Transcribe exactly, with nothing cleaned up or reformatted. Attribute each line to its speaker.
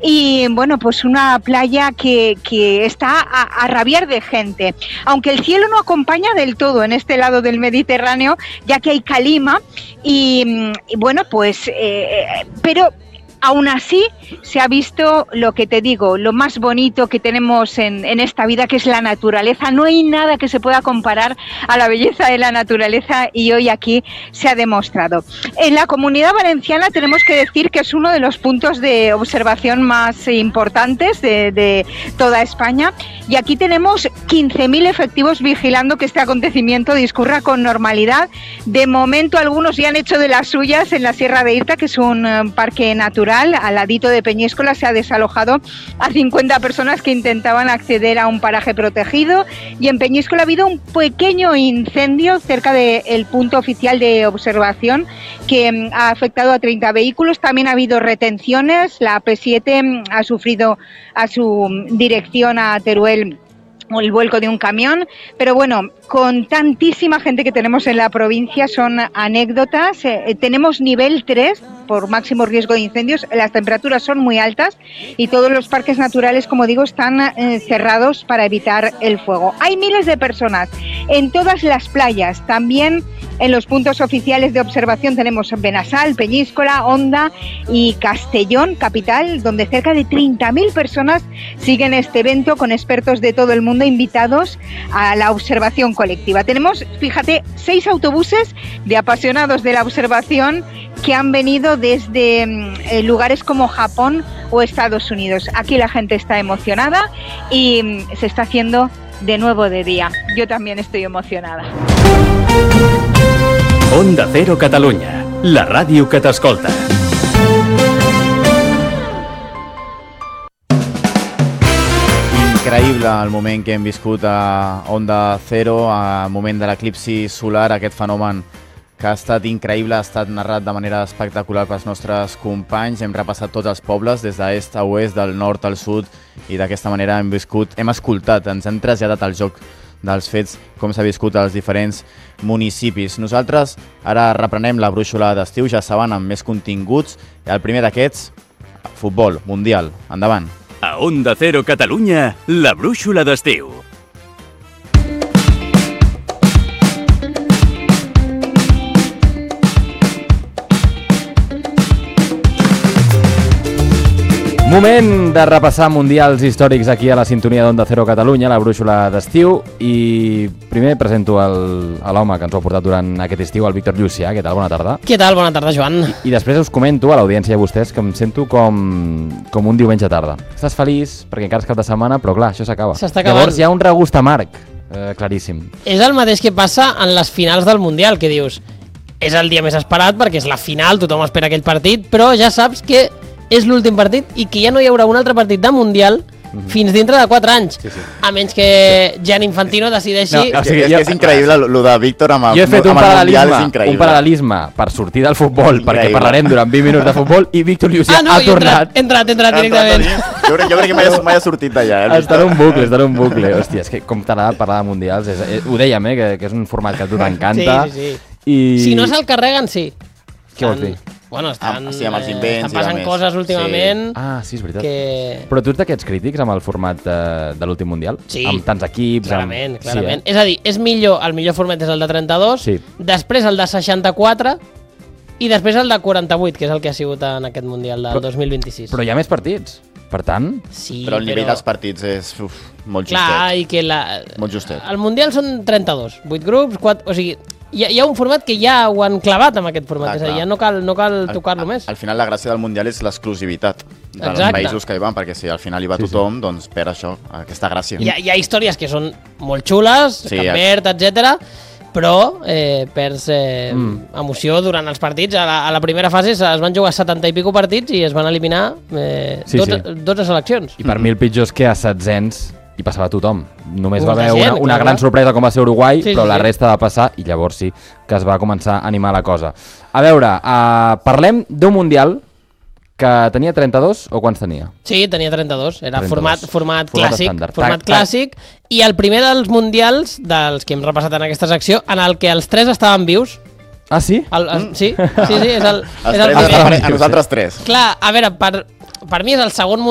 Speaker 1: y bueno, pues una playa que, que está a, a rabiar de gente, aunque el cielo no acompaña del todo en este lado del Mediterráneo, ya que hay calima y, y bueno, pues eh, pero aún así se ha visto lo que te digo, lo más bonito que tenemos en, en esta vida, que es la naturaleza. No hay nada que se pueda comparar a la belleza de la naturaleza y hoy aquí se ha demostrado. En la Comunidad Valenciana tenemos que decir que es uno de los puntos de observación más importantes de, de toda España y aquí tenemos quince mil efectivos vigilando que este acontecimiento discurra con normalidad. De momento algunos ya han hecho de las suyas en la Sierra de Irta, que es un uh, parque natural. Al ladito de Peñíscola se ha desalojado a cincuenta personas que intentaban acceder a un paraje protegido y en Peñíscola ha habido un pequeño incendio cerca del punto oficial de observación que ha afectado a treinta vehículos. También ha habido retenciones, la A P siete ha sufrido a su dirección a Teruel el vuelco de un camión, pero bueno, con tantísima gente que tenemos en la provincia son anécdotas. Eh, tenemos nivel tres por máximo riesgo de incendios, las temperaturas son muy altas y todos los parques naturales, como digo, están eh, cerrados para evitar el fuego. Hay miles de personas en todas las playas, también en los puntos oficiales de observación tenemos Benassal, Peñíscola, Onda y Castellón, capital, donde cerca de treinta mil personas siguen este evento con expertos de todo el mundo invitados a la observación colectiva. Tenemos, fíjate, seis autobuses de apasionados de la observación que han venido desde eh, lugares como Japón o Estados Unidos. Aquí la gente está emocionada y mm, se está haciendo de nuevo de día. Yo también estoy emocionada.
Speaker 2: Onda Cero Catalunya, la ràdio que t'escolta.
Speaker 3: Increïble el moment que hem viscut a Onda Cero, al moment de l'eclipsi solar, aquest fenomen que ha estat increïble, ha estat narrat de manera espectacular pels nostres companys. Hem repassat tots els pobles, des d'est a oest, del nord al sud, i d'aquesta manera hem viscut, hem escoltat, ens hem traslladat al joc dels fets, com s'ha viscut als diferents municipis. Nosaltres ara reprenem la brúixola d'estiu, ja saben, amb més continguts. El primer d'aquests, futbol, mundial. Endavant.
Speaker 2: A Onda Cero Catalunya, la brúixola d'estiu.
Speaker 4: Moment de repassar mundials històrics aquí a la sintonia d'Onda Cero Catalunya, la brúixola d'estiu, i primer presento el, a l'home que ens ho ha portat durant aquest estiu, el Víctor Llucià. Què tal? Bona tarda.
Speaker 5: Què tal? Bona tarda, Joan.
Speaker 4: I després us comento a l'audiència i a vostès que em sento com, com un diumenge tarda. Estàs feliç perquè encara és cap de setmana, però clar, això s'acaba.
Speaker 5: S'està acabant.
Speaker 4: Llavors hi ha un regust amarg, eh, claríssim.
Speaker 5: És el mateix que passa en les finals del Mundial, que dius, és el dia més esperat perquè és la final, tothom espera aquell partit, però ja saps que és l'últim partit i que ja no hi haurà un altre partit de Mundial mm-hmm. fins dintre de quatre anys. Sí, sí. A menys que Gianni Infantino decideixi...
Speaker 3: No, o sigui, és, jo, és increïble el de Víctor amb el,
Speaker 4: jo he fet un
Speaker 3: amb el
Speaker 4: Mundial,
Speaker 3: és increïble.
Speaker 4: Un paral·lelisme per sortir del futbol, increïble. Perquè parlarem durant vint minuts de futbol i Víctor Llucià
Speaker 5: ah, no,
Speaker 4: ha tornat.
Speaker 5: Ha entrat, ha entrat directament.
Speaker 3: Jo crec, jo crec que mai ha, mai ha sortit d'allà. Eh,
Speaker 4: està en un bucle, està en un bucle. Hòstia, és que com t'ha agradat parlar de Mundials, és, és, ho dèiem, eh, que, que és un format que a tu t'encanta.
Speaker 5: Sí, sí, sí.
Speaker 4: I...
Speaker 5: Si no se'l carreguen, sí.
Speaker 4: Què vols dir?
Speaker 5: Bueno, estan,
Speaker 3: ah, sí, amb els invents,
Speaker 5: estan passant coses últimament...
Speaker 4: Sí. Ah, sí, és veritat.
Speaker 5: Que...
Speaker 4: Però tu ets d'aquests crítics amb el format de, de l'últim Mundial?
Speaker 5: Sí.
Speaker 4: Amb tants equips?
Speaker 5: Clarament,
Speaker 4: amb...
Speaker 5: clarament.
Speaker 4: Sí, eh?
Speaker 5: És a dir, és millor, el millor format és el de trenta-dos,
Speaker 4: sí.
Speaker 5: Després el de seixanta-quatre i després el de quaranta-vuit, que és el que ha sigut en aquest Mundial del però, dos mil vint-i-sis.
Speaker 4: Però hi ha més partits, per tant...
Speaker 5: Sí,
Speaker 3: però el nivell
Speaker 5: però...
Speaker 3: dels partits és uf, molt justet.
Speaker 5: Clar, i que la...
Speaker 3: Molt justet.
Speaker 5: El Mundial són trenta-dos, vuit grups, quatre... O sigui... Hi ha, hi ha un format que ja ho han clavat amb aquest format, clar, és a dir, ja no cal, no cal tocar-lo més.
Speaker 3: Al final la gràcia del Mundial és l'exclusivitat dels Exacte. països que hi van, perquè si al final hi va sí, tothom, sí. doncs per això, aquesta gràcia.
Speaker 5: Hi ha, hi ha històries que són molt xules, sí, Cap Verd, etcètera, però eh, perds eh, mm. emoció durant els partits. A la, a la primera fase es van jugar setanta i pico partits i es van eliminar eh, sí, dotze, sí. dotze seleccions.
Speaker 4: I per mm. mi el pitjor és que a setzents hi passava tothom. Només
Speaker 5: Molta
Speaker 4: va haver
Speaker 5: gent,
Speaker 4: una, una
Speaker 5: clar,
Speaker 4: gran sorpresa com va ser Uruguai,
Speaker 5: sí,
Speaker 4: però
Speaker 5: sí,
Speaker 4: la
Speaker 5: sí.
Speaker 4: resta va passar i llavors sí que es va començar a animar la cosa. A veure, uh, parlem d'un Mundial que tenia trenta-dos o quants tenia?
Speaker 5: Sí, tenia trenta-dos. Era trenta-dos. Format, format, format clàssic,
Speaker 4: estàndard.
Speaker 5: format clàssic i el primer dels Mundials dels que hem repassat en aquesta secció en el que els tres estaven vius.
Speaker 4: Ah, sí?
Speaker 5: El, el, sí, sí, sí, és el,
Speaker 3: els
Speaker 5: és el
Speaker 3: tres,
Speaker 5: primer.
Speaker 3: A nosaltres tres.
Speaker 5: Clar, a veure, per, per mi és el segon